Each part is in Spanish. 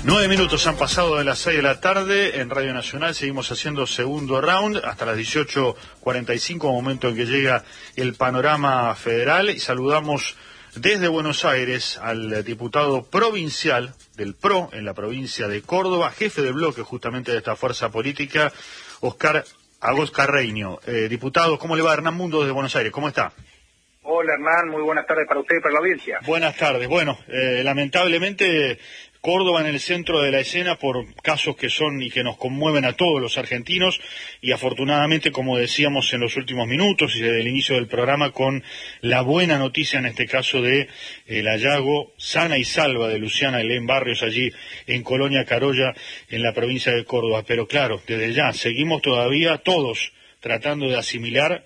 9 minutos han pasado de las 6 de la tarde en Radio Nacional. Seguimos haciendo segundo round hasta las 18:45, momento en que llega el panorama federal. Y saludamos desde Buenos Aires al diputado provincial del PRO en la provincia de Córdoba, jefe de bloque justamente de esta fuerza política, Oscar Agos Carreño. Diputado, ¿cómo le va? Hernán Mundo desde Buenos Aires, ¿cómo está? Hola Hernán, muy buenas tardes para usted y para la audiencia. Buenas tardes. Bueno, lamentablemente Córdoba en el centro de la escena por casos que son y que nos conmueven a todos los argentinos, y afortunadamente, como decíamos en los últimos minutos y desde el inicio del programa, con la buena noticia en este caso de el hallazgo sana y salva de Luciana Helén Barrios allí en Colonia Carolla, en la provincia de Córdoba. Pero claro, desde ya seguimos todavía todos tratando de asimilar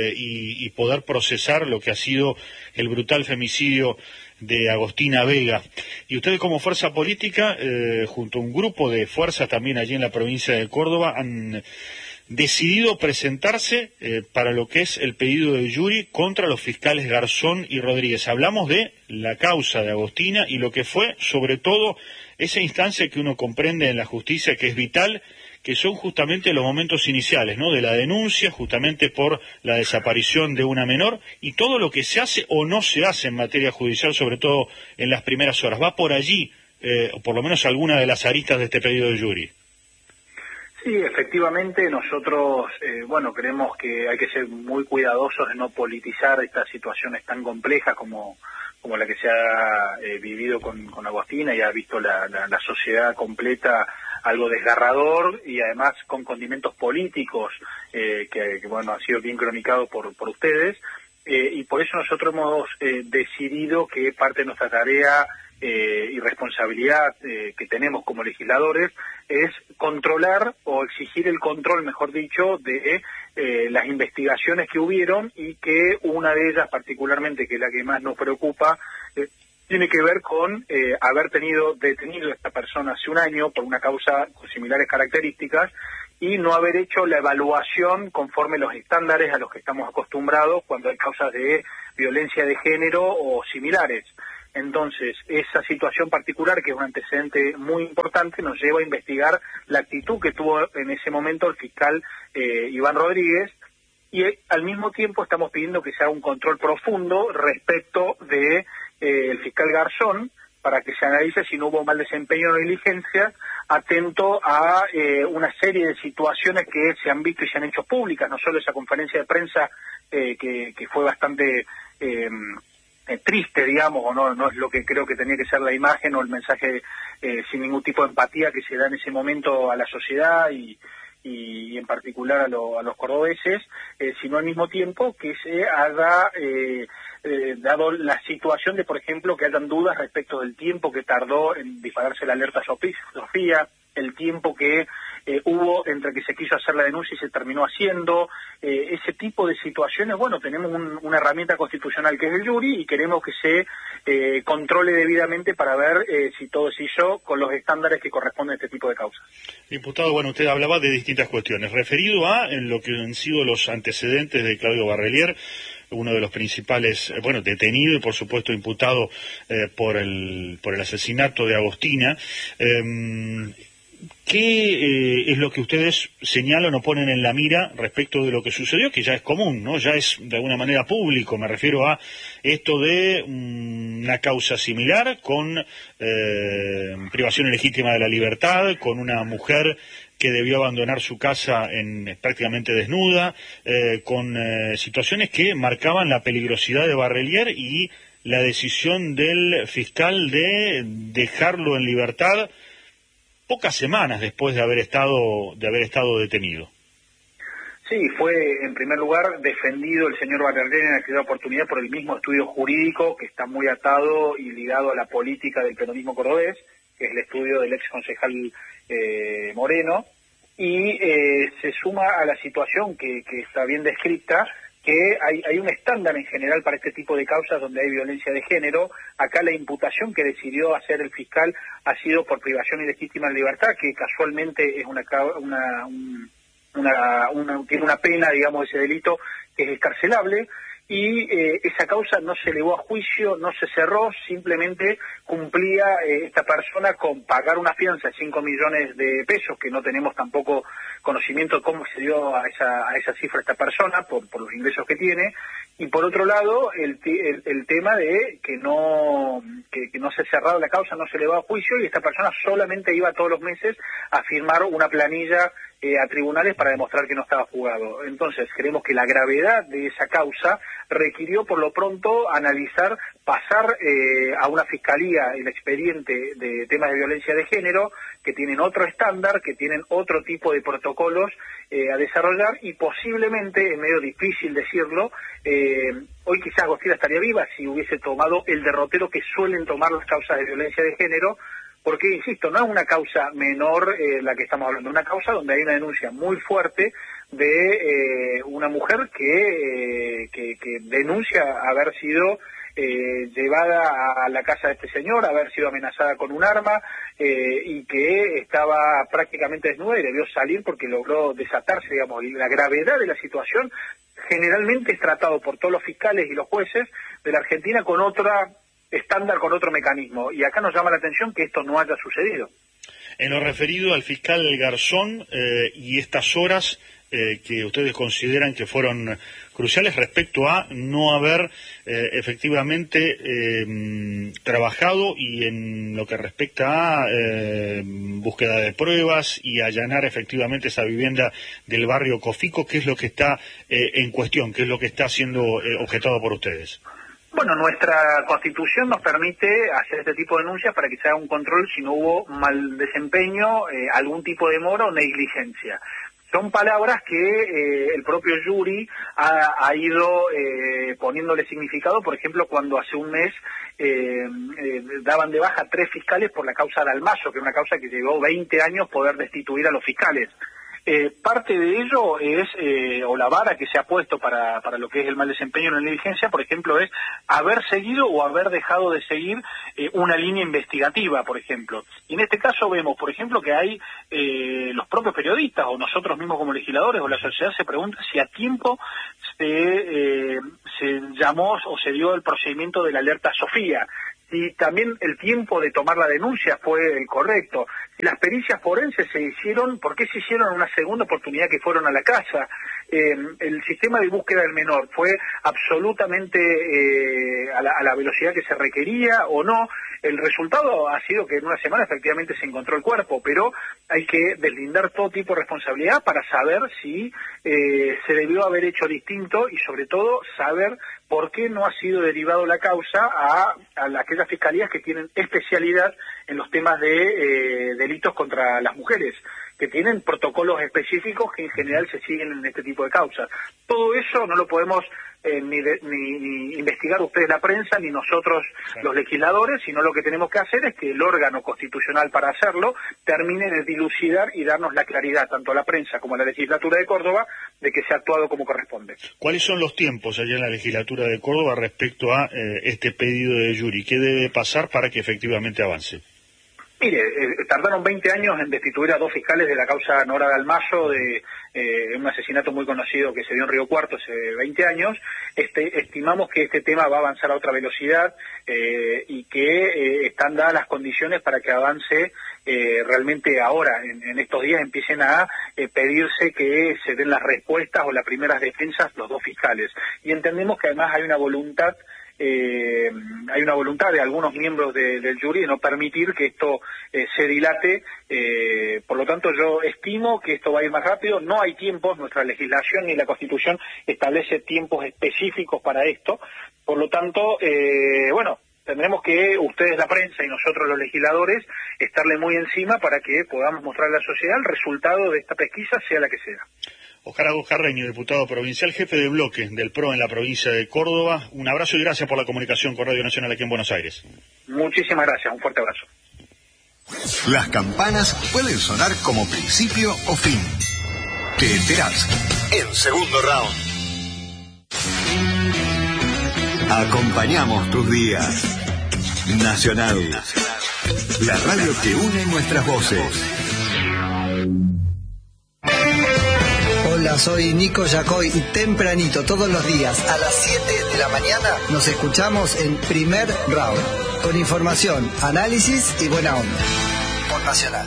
y poder procesar lo que ha sido el brutal femicidio de Agostina Vega. Y ustedes, como fuerza política, junto a un grupo de fuerzas también allí en la provincia de Córdoba, han decidido presentarse para lo que es el pedido de Yuri contra los fiscales Garzón y Rodríguez. Hablamos de la causa de Agostina y lo que fue, sobre todo, esa instancia que uno comprende en la justicia, que es vital, que son justamente los momentos iniciales, ¿no?, de la denuncia, justamente por la desaparición de una menor, y todo lo que se hace o no se hace en materia judicial, sobre todo en las primeras horas. ¿Va por allí, o por lo menos alguna de las aristas de este pedido de Yuri? Sí, efectivamente, nosotros, creemos que hay que ser muy cuidadosos de no politizar estas situaciones tan complejas como la que se ha vivido con Agostina, y ha visto la sociedad completa algo desgarrador, y además con condimentos políticos que ha sido bien cronicado por ustedes, y por eso nosotros hemos decidido que parte de nuestra tarea y responsabilidad que tenemos como legisladores es controlar o exigir el control, mejor dicho, de las investigaciones que hubieron, y que una de ellas particularmente, que es la que más nos preocupa, tiene que ver con haber tenido detenido a esta persona hace un año por una causa con similares características y no haber hecho la evaluación conforme los estándares a los que estamos acostumbrados cuando hay causas de violencia de género o similares. Entonces, esa situación particular, que es un antecedente muy importante, nos lleva a investigar la actitud que tuvo en ese momento el fiscal Iván Rodríguez, y al mismo tiempo estamos pidiendo que se haga un control profundo respecto de el fiscal Garzón, para que se analice si no hubo mal desempeño o negligencia, atento a una serie de situaciones que se han visto y se han hecho públicas, no solo esa conferencia de prensa que fue bastante triste, digamos, o no es lo que creo que tenía que ser la imagen o el mensaje sin ningún tipo de empatía que se da en ese momento a la sociedad y en particular a los cordobeses, sino al mismo tiempo que se haga, dado la situación de, por ejemplo, que hayan dudas respecto del tiempo que tardó en dispararse la alerta Sofía, el tiempo que hubo entre que se quiso hacer la denuncia y se terminó haciendo, ese tipo de situaciones. Bueno, tenemos una herramienta constitucional que es el Yuri, y queremos que se controle debidamente para ver si todo se hizo con los estándares que corresponden a este tipo de causas. Diputado, bueno, usted hablaba de distintas cuestiones. Referido a en lo que han sido los antecedentes de Claudio Barrelier, uno de los principales, detenido y por supuesto imputado por el asesinato de Agostina, ¿qué es lo que ustedes señalan o ponen en la mira respecto de lo que sucedió, que ya es común, ¿no? Ya es de alguna manera público? Me refiero a esto de una causa similar con privación ilegítima de la libertad, con una mujer que debió abandonar su casa prácticamente desnuda, con situaciones que marcaban la peligrosidad de Barrelier y la decisión del fiscal de dejarlo en libertad pocas semanas después de haber estado detenido. Sí, fue en primer lugar defendido el señor Barrelier en aquella oportunidad por el mismo estudio jurídico que está muy atado y ligado a la política del peronismo cordobés, que es el estudio del ex concejal Moreno, y se suma a la situación que está bien descrita, que hay un estándar en general para este tipo de causas donde hay violencia de género. Acá la imputación que decidió hacer el fiscal ha sido por privación ilegítima de libertad, que casualmente es tiene una pena, digamos, ese delito que es excarcelable, y esa causa no se elevó a juicio, no se cerró, simplemente cumplía esta persona con pagar una fianza de 5 millones de pesos, que no tenemos tampoco conocimiento de cómo se dio a esa cifra esta persona, por los ingresos que tiene, y por otro lado el tema de que no se cerraba la causa, no se elevó a juicio, y esta persona solamente iba todos los meses a firmar una planilla a tribunales para demostrar que no estaba juzgado. Entonces, creemos que la gravedad de esa causa requirió por lo pronto analizar, pasar a una fiscalía el expediente de temas de violencia de género, que tienen otro estándar, que tienen otro tipo de protocolos a desarrollar, y posiblemente, es medio difícil decirlo, hoy quizás Agostina estaría viva si hubiese tomado el derrotero que suelen tomar las causas de violencia de género, porque, insisto, no es una causa menor la que estamos hablando, es una causa donde hay una denuncia muy fuerte de una mujer que denuncia haber sido llevada a la casa de este señor, haber sido amenazada con un arma, y que estaba prácticamente desnuda y debió salir porque logró desatarse, digamos, y la gravedad de la situación generalmente es tratado por todos los fiscales y los jueces de la Argentina con otra estándar, con otro mecanismo, y acá nos llama la atención que esto no haya sucedido. En lo referido al fiscal Garzón y estas horas que ustedes consideran que fueron cruciales respecto a no haber efectivamente trabajado, y en lo que respecta a búsqueda de pruebas y allanar efectivamente esa vivienda del barrio Cofico, ¿qué es lo que está en cuestión? ¿Qué es lo que está siendo objetado por ustedes? Bueno, nuestra Constitución nos permite hacer este tipo de denuncias para que se haga un control si no hubo mal desempeño, algún tipo de demora o negligencia. Son palabras que el propio jury ha ido poniéndole significado, por ejemplo, cuando hace un mes daban de baja 3 fiscales por la causa de Almazo, que es una causa que llevó 20 años poder destituir a los fiscales. Parte de ello es, o la vara que se ha puesto para lo que es el mal desempeño en la negligencia, por ejemplo, es haber seguido o haber dejado de seguir una línea investigativa, por ejemplo. Y en este caso vemos, por ejemplo, que hay los propios periodistas o nosotros mismos como legisladores o la sociedad se pregunta si a tiempo se llamó o se dio el procedimiento de la alerta Sofía, si también el tiempo de tomar la denuncia fue el correcto, si las pericias forenses se hicieron, ¿por qué se hicieron en una segunda oportunidad que fueron a la casa? El sistema de búsqueda del menor fue absolutamente a la velocidad que se requería o no. El resultado ha sido que en una semana efectivamente se encontró el cuerpo, pero hay que deslindar todo tipo de responsabilidad para saber si se debió haber hecho distinto, y sobre todo saber por qué no ha sido derivado la causa a aquellas fiscalías que tienen especialidad en los temas de delitos contra las mujeres, que tienen protocolos específicos que en general se siguen en este tipo de causas. Todo eso no lo podemos ni investigar ustedes la prensa, ni nosotros los legisladores, sino lo que tenemos que hacer es que el órgano constitucional para hacerlo termine de dilucidar y darnos la claridad, tanto a la prensa como a la legislatura de Córdoba, de que se ha actuado como corresponde. ¿Cuáles son los tiempos allá en la legislatura de Córdoba respecto a este pedido de jury? ¿Qué debe pasar para que efectivamente avance? Mire, tardaron 20 años en destituir a 2 fiscales de la causa Nora Dalmazo, de un asesinato muy conocido que se dio en Río Cuarto hace 20 años. Estimamos que este tema va a avanzar a otra velocidad y que están dadas las condiciones para que avance realmente ahora, en estos días empiecen a pedirse que se den las respuestas o las primeras defensas los 2 fiscales. Y entendemos que además hay una voluntad de algunos miembros del jury de no permitir que esto se dilate, por lo tanto yo estimo que esto va a ir más rápido. No hay tiempos, nuestra legislación ni la Constitución establece tiempos específicos para esto, por lo tanto, tendremos que ustedes, la prensa, y nosotros los legisladores, estarle muy encima para que podamos mostrar a la sociedad el resultado de esta pesquisa, sea la que sea. Oscar Agos Carreño, diputado provincial, jefe de bloque del PRO en la provincia de Córdoba. Un abrazo y gracias por la comunicación con Radio Nacional aquí en Buenos Aires. Muchísimas gracias, un fuerte abrazo. Las campanas pueden sonar como principio o fin. Te enterás en segundo round. Acompañamos tus días. Nacional. La radio que une nuestras voces. Hola, soy Nico Yacoy y tempranito todos los días a las 7 de la mañana nos escuchamos en Primer Round, con información, análisis y buena onda. Por Nacional.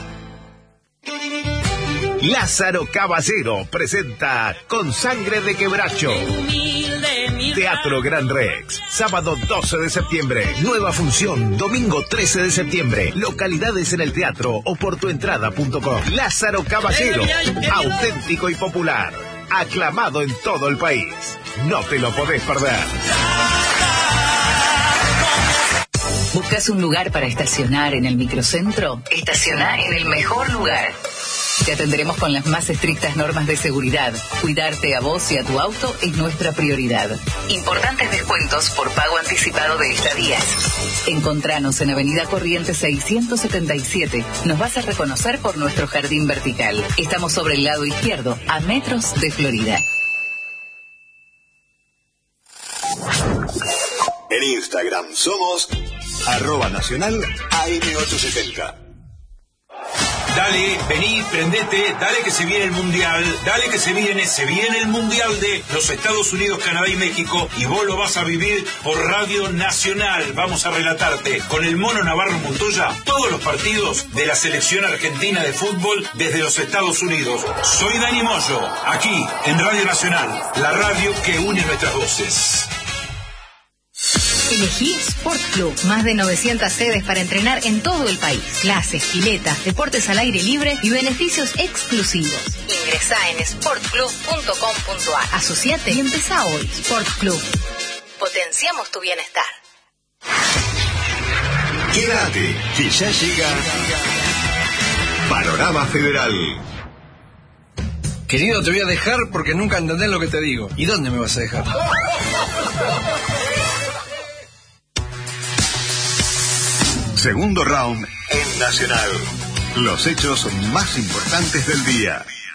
Lázaro Caballero presenta Con Sangre de Quebracho. Teatro Gran Rex, sábado 12 de septiembre, nueva función, domingo 13 de septiembre, localidades en el teatro o por tuentrada.com. Lázaro Caballero, auténtico y popular, aclamado en todo el país. No te lo podés perder. ¿Buscas un lugar para estacionar en el microcentro? Estaciona en el mejor lugar. Te atenderemos con las más estrictas normas de seguridad. Cuidarte a vos y a tu auto es nuestra prioridad. Importantes descuentos por pago anticipado de estadías. Encontranos en Avenida Corrientes 677. Nos vas a reconocer por nuestro jardín vertical. Estamos sobre el lado izquierdo, a metros de Florida. En Instagram somos @nacional AM870. Dale, vení, prendete, dale que se viene el Mundial, dale que se viene el Mundial de los Estados Unidos, Canadá y México, y vos lo vas a vivir por Radio Nacional. Vamos a relatarte con el Mono Navarro Montoya todos los partidos de la selección argentina de fútbol desde los Estados Unidos. Soy Dani Moyo, aquí en Radio Nacional, la radio que une nuestras voces. Elegí Sport Club. Más de 900 sedes para entrenar en todo el país. Clases, piletas, deportes al aire libre y beneficios exclusivos. Ingresá en sportclub.com.ar. Asociate y empezá hoy. Sport Club. Potenciamos tu bienestar. Quédate, que ya llega Panorama Federal. Querido, te voy a dejar porque nunca entendés lo que te digo. ¿Y dónde me vas a dejar? Segundo round en Nacional. Los hechos más importantes del día.